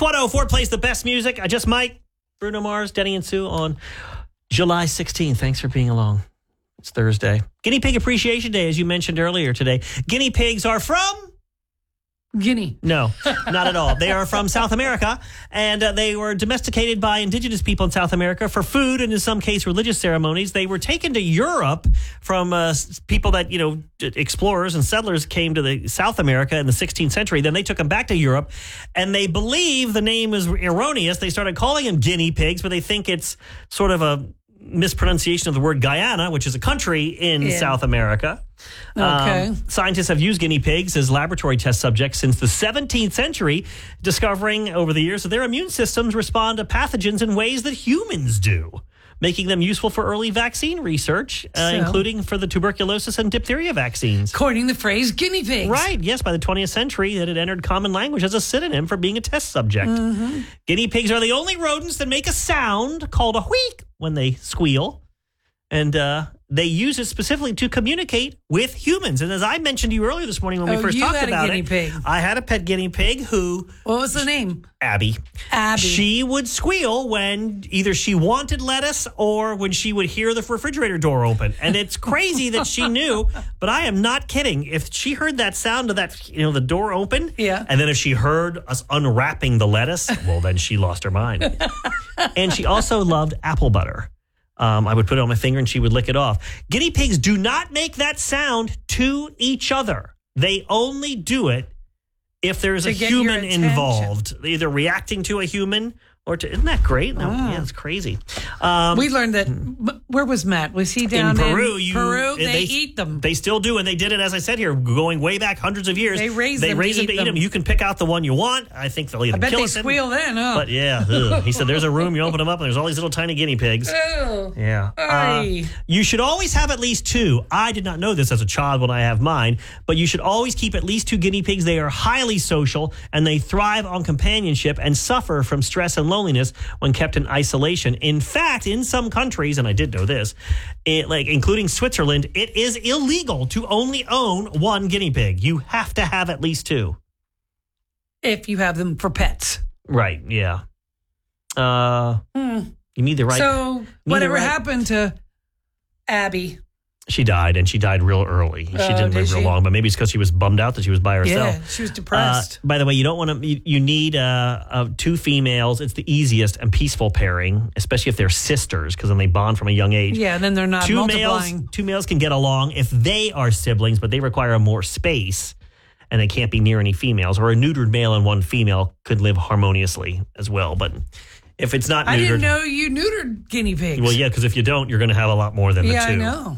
104 plays the best music. I just might. Bruno Mars, Denny and Sue on July 16th. Thanks for being along. It's Thursday. Guinea Pig Appreciation Day, as you mentioned earlier today. Guinea pigs are from... Guinea. No, not at all. They are from South America, and they were domesticated by indigenous people in South America for food and in some case religious ceremonies. They were taken to Europe from people that, explorers and settlers came to the South America in the 16th century. Then they took them back to Europe, and they believe the name is erroneous. They started calling them guinea pigs, but they think it's sort of a mispronunciation of the word Guyana, which is a country in South America. Okay. Scientists have used guinea pigs as laboratory test subjects since the 17th century, discovering over the years that their immune systems respond to pathogens in ways that humans do, making them useful for early vaccine research, including for the tuberculosis and diphtheria vaccines. Coining the phrase guinea pigs. Right, yes, by the 20th century, that it entered common language as a synonym for being a test subject. Mm-hmm. Guinea pigs are the only rodents that make a sound called a wheek when they squeal, and they use it specifically to communicate with humans. And as I mentioned to you earlier this morning when we first talked about it, pig. I had a pet guinea pig who... What was the name? Abby. She would squeal when either she wanted lettuce or when she would hear the refrigerator door open. And it's crazy that she knew, but I am not kidding. If she heard that sound of that, the door open, and then if she heard us unwrapping the lettuce, well, then she lost her mind. And she also loved apple butter. I would put it on my finger and she would lick it off. Guinea pigs do not make that sound to each other. They only do it if there's a human involved, either reacting to a human or to... Isn't that great? No, yeah, it's crazy. We learned that... Where was Matt? Was he down in Peru? Peru, they eat them. They still do, and they did it, as I said here, going way back hundreds of years. They raise them to eat them. You can pick out the one you want. I think they'll even kill us. I bet they squeal then, huh? But yeah, he said there's a room, you open them up, and there's all these little tiny guinea pigs. Ew. Yeah. You should always have at least two. I did not know this as a child when I have mine, but you should always keep at least two guinea pigs. They are highly social, and they thrive on companionship and suffer from stress and loneliness when kept in isolation. In fact, in some countries, and I did know this, including Switzerland, it is illegal to only own one guinea pig. You have to have at least two. If you have them for pets. Right, yeah. You need the right... So, whatever happened to Abby? She died, and she died real early. She didn't live real long, but maybe it's because she was bummed out that she was by herself. Yeah, she was depressed. By the way, you don't want to. You need two females. It's the easiest and peaceful pairing, especially if they're sisters, because then they bond from a young age. Yeah, then they're not multiplying. Two males can get along if they are siblings, but they require more space, and they can't be near any females. Or a neutered male and one female could live harmoniously as well, but. If it's not neutered... I didn't know you neutered guinea pigs. Well, yeah, because if you don't, you're going to have a lot more than the two. Yeah, I know.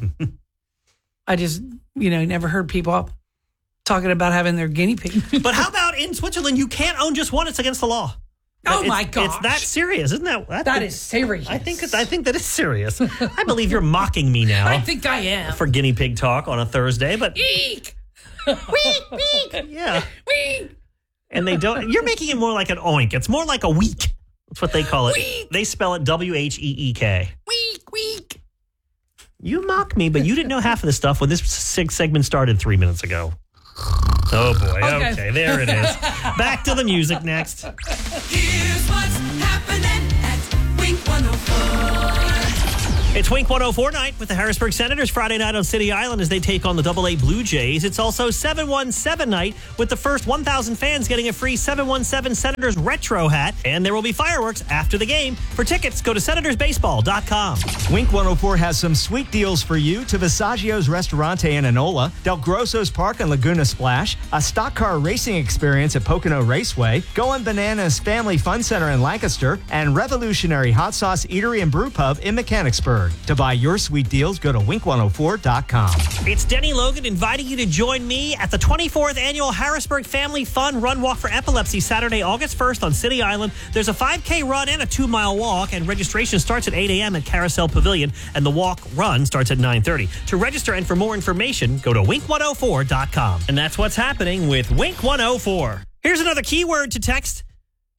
I just, never heard people talking about having their guinea pig. But how about in Switzerland, you can't own just one. It's against the law. My gosh. It's that serious, isn't that? That is serious. I think that is serious. I believe you're mocking me now. I think I am. For guinea pig talk on a Thursday, but... Eek! Week, week! Yeah. Week! And they don't... You're making it more like an oink. It's more like a week. That's what they call it. Week. They spell it W-H-E-E-K. Week. You mock me, but you didn't know half of the stuff when this segment started 3 minutes ago. Oh, boy. Okay, there it is. Back to the music next. Here's what's happening at Wink 104. It's Wink 104 night with the Harrisburg Senators Friday night on City Island as they take on the AA Blue Jays. It's also 717 night with the first 1,000 fans getting a free 717 Senators retro hat. And there will be fireworks after the game. For tickets, go to senatorsbaseball.com. Wink 104 has some sweet deals for you to Visaggio's Restaurante in Enola, Del Grosso's Park and Laguna Splash, a stock car racing experience at Pocono Raceway, Going Bananas Family Fun Center in Lancaster, and Revolutionary Hot Sauce Eatery and Brew Pub in Mechanicsburg. To buy your sweet deals, go to wink104.com. It's Denny Logan inviting you to join me at the 24th Annual Harrisburg Family Fun Run Walk for Epilepsy, Saturday, August 1st on City Island. There's a 5K run and a 2-mile walk, and registration starts at 8 a.m. at Carousel Pavilion, and the walk-run starts at 9:30. To register and for more information, go to wink104.com. And that's what's happening with Wink 104. Here's another keyword to text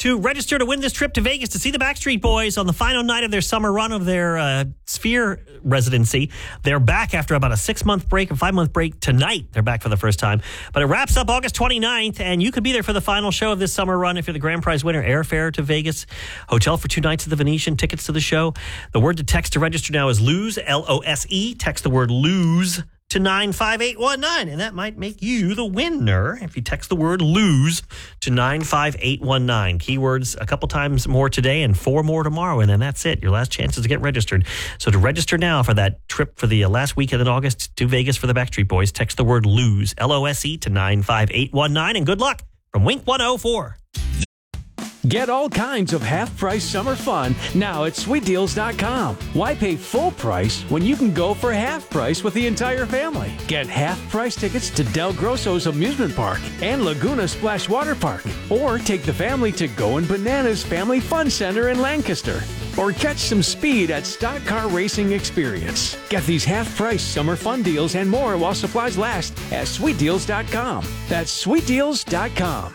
to register to win this trip to Vegas to see the Backstreet Boys on the final night of their summer run of their Sphere residency. They're back after about a 6-month break, a 5-month break. Tonight, they're back for the first time. But it wraps up August 29th, and you could be there for the final show of this summer run if you're the grand prize winner. Airfare to Vegas, hotel for 2 nights at the Venetian, tickets to the show. The word to text to register now is LOSE, L-O-S-E. Text the word LOSE to 95819, and that might make you the winner if you text the word LOSE to 95819. Keywords a couple times more today and 4 more tomorrow, and then that's it. Your last chance is to get registered. So to register now for that trip for the last weekend in August to Vegas for the Backstreet Boys, text the word LOSE, L-O-S-E, to 95819, and good luck from Wink 104. Get all kinds of half-price summer fun now at SweetDeals.com. Why pay full price when you can go for half price with the entire family? Get half-price tickets to Del Grosso's Amusement Park and Laguna Splash Water Park. Or take the family to Goin' Bananas Family Fun Center in Lancaster. Or catch some speed at Stock Car Racing Experience. Get these half-price summer fun deals and more while supplies last at SweetDeals.com. That's SweetDeals.com.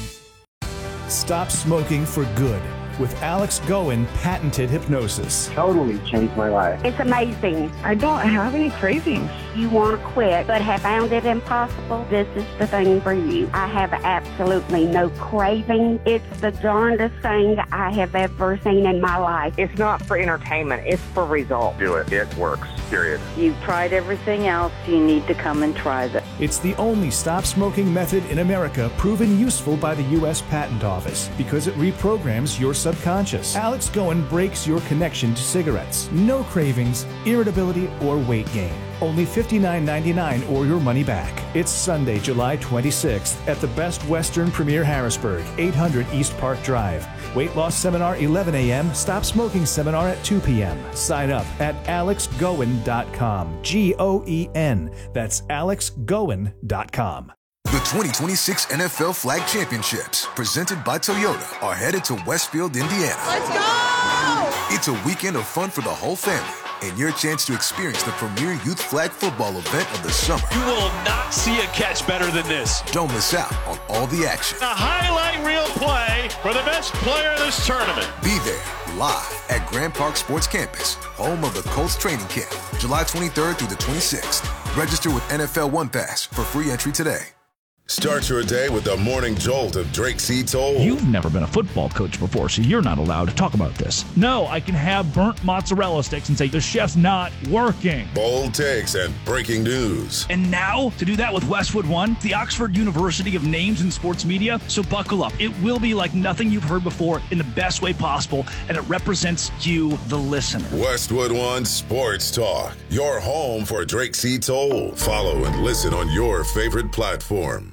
Stop smoking for good with Alex Goen patented hypnosis. Totally changed my life. It's amazing. I don't have any cravings. You want to quit but have found it impossible? This is the thing for you. I have absolutely no craving. It's the darndest thing I have ever seen in my life. It's not for entertainment. It's for results. Do it. It works. Period. You've tried everything else. You need to come and try this. It's the only stop smoking method in America proven useful by the U.S. Patent Office because it reprograms your subconscious. Alex Goen breaks your connection to cigarettes. No cravings, irritability, or weight gain. Only $59.99 or your money back. It's Sunday, July 26th at the Best Western Premier Harrisburg, 800 East Park Drive. Weight loss seminar 11 a.m., stop smoking seminar at 2 p.m. Sign up at alexgoen.com. G-O-E-N. That's alexgoen.com. The 2026 NFL Flag Championships, presented by Toyota, are headed to Westfield, Indiana. Let's go! It's a weekend of fun for the whole family and your chance to experience the premier youth flag football event of the summer. You will not see a catch better than this. Don't miss out on all the action. A highlight reel play for the best player in this tournament. Be there live at Grand Park Sports Campus, home of the Colts training camp, July 23rd through the 26th. Register with NFL One Pass for free entry today. Start your day with the morning jolt of Drake C. Toll. You've never been a football coach before, so you're not allowed to talk about this. No, I can have burnt mozzarella sticks and say the chef's not working. Bold takes and breaking news. And now, to do that with Westwood One, the Oxford University of Names in Sports Media. So buckle up. It will be like nothing you've heard before in the best way possible, and it represents you, the listener. Westwood One Sports Talk, your home for Drake C. Toll. Follow and listen on your favorite platform.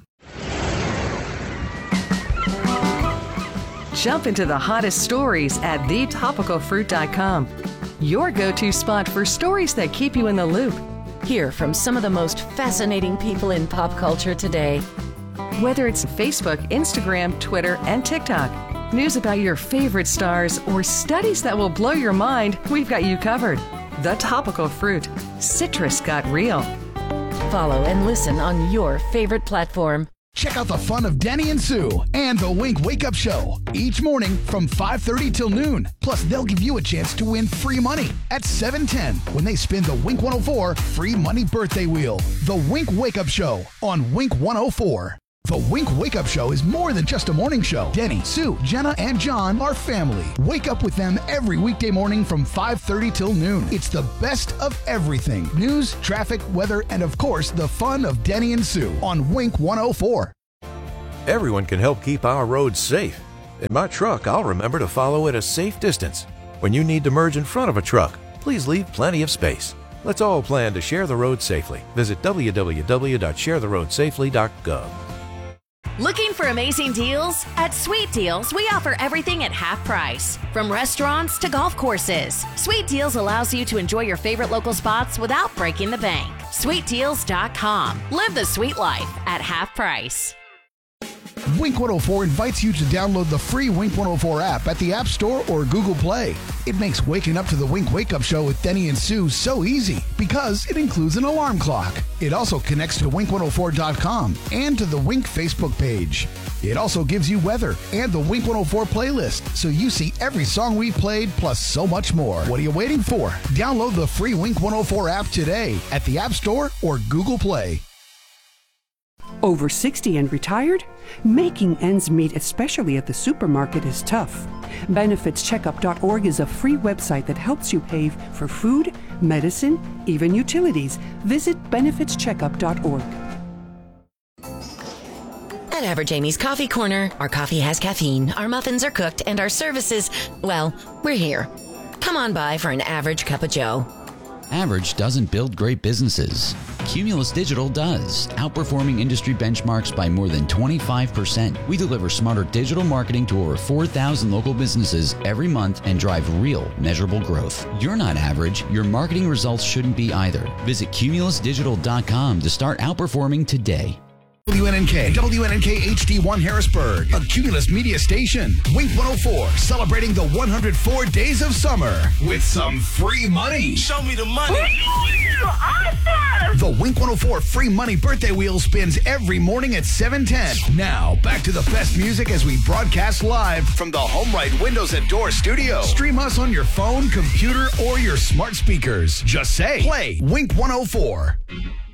Jump into the hottest stories at thetopicalfruit.com. Your go-to spot for stories that keep you in the loop. Hear from some of the most fascinating people in pop culture today. Whether it's Facebook, Instagram, Twitter, and TikTok, news about your favorite stars, or studies that will blow your mind, we've got you covered. The Topical Fruit. Citrus got real. Follow and listen on your favorite platform. Check out the fun of Denny and Sue and the Wink Wake Up Show each morning from 5:30 till noon. Plus, they'll give you a chance to win free money at 7:10 when they spin the Wink 104 free money birthday wheel. The Wink Wake Up Show on Wink 104. The Wink Wake Up Show is more than just a morning show. Denny, Sue, Jenna, and John are family. Wake up with them every weekday morning from 5:30 till noon. It's the best of everything. News, traffic, weather, and of course, the fun of Denny and Sue on Wink 104. Everyone can help keep our roads safe. In my truck, I'll remember to follow at a safe distance. When you need to merge in front of a truck, please leave plenty of space. Let's all plan to share the road safely. Visit www.sharetheroadsafely.gov. Looking for amazing deals? At Sweet Deals, we offer everything at half price. From restaurants to golf courses, Sweet Deals allows you to enjoy your favorite local spots without breaking the bank. SweetDeals.com. Live the sweet life at half price. Wink 104 invites you to download the free Wink 104 app at the App Store or Google Play. It makes waking up to the Wink Wake Up Show with Denny and Sue so easy because it includes an alarm clock. It also connects to Wink104.com and to the Wink Facebook page. It also gives you weather and the Wink 104 playlist, so you see every song we played plus so much more. What are you waiting for? Download the free Wink 104 app today at the App Store or Google Play. Over 60 and retired? Making ends meet, especially at the supermarket, is tough. BenefitsCheckup.org is a free website that helps you pay for food, medicine, even utilities. Visit BenefitsCheckup.org. At Average Amy's Coffee Corner, our coffee has caffeine, our muffins are cooked, and our services, well, we're here. Come on by for an average cup of joe. Average doesn't build great businesses. Cumulus Digital does, outperforming industry benchmarks by more than 25%. We deliver smarter digital marketing to over 4,000 local businesses every month and drive real, measurable growth. You're not average. Your marketing results shouldn't be either. Visit cumulusdigital.com to start outperforming today. WNNK HD1 Harrisburg, a Cumulus media station. Wink 104, celebrating the 104 days of summer with some free money. Show me the money. The Wink 104 free money birthday wheel spins every morning at 7:10. Now, back to the best music as we broadcast live from the HomeRight Windows and Door studio. Stream us on your phone, computer, or your smart speakers. Just say, play Wink 104.